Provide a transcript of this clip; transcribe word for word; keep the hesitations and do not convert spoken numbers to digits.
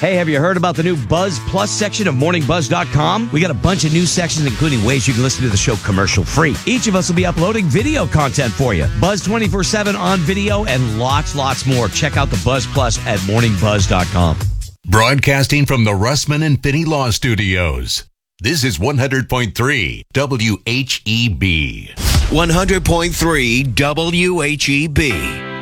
Hey, have you heard about the new Buzz Plus section of morning buzz dot com? We got a bunch of new sections, including ways you can listen to the show commercial-free. Each of us will be uploading video content for you. Buzz twenty-four seven on video and lots, lots more. Check out the Buzz Plus at morning buzz dot com. Broadcasting from the Russman and Finney Law Studios. This is one hundred point three W H E B. one hundred point three W H E B.